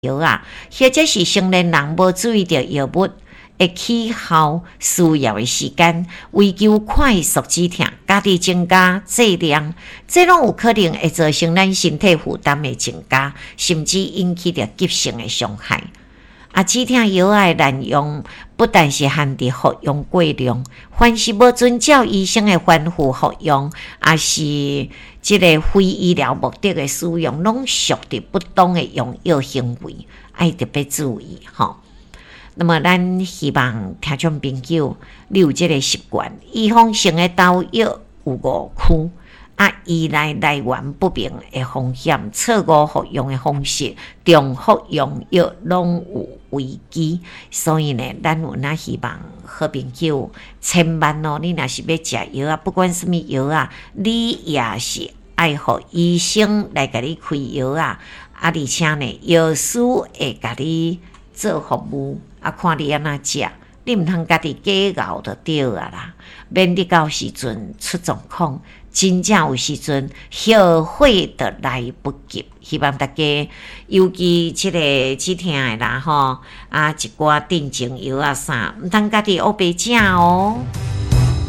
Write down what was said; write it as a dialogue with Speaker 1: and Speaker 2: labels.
Speaker 1: 药啊，或者是成年人无注意到药物会起效需要的时间，为求快速止痛，家己增加剂量，这拢有可能会造成咱身体负担的增加，甚至引起着急性的伤害。止痛药的滥用，不但是限制服用过量，凡是无遵照医生的吩咐服用，也是即个非医疗目的的使用，拢属于不当的用药行为，爱特别注意吼。那么，咱希望听众朋友你有即个习惯，预防性的投药有误区。依赖来源不明的风险，错误服用的方式，重复用药拢有危机。所以呢，咱有哪希望好朋友，千万你若是要食药啊，不管什么药啊，你也是爱互医生来给你开药啊，而且呢，药师会给你做服务，看你安怎食。你毋通家己假熬就对啊啦，免得到时阵出状况，真正有时阵后悔就来不及。希望大家，尤其即个止痛的啦吼，一寡镇静药啊啥，毋通家己黑白食哦。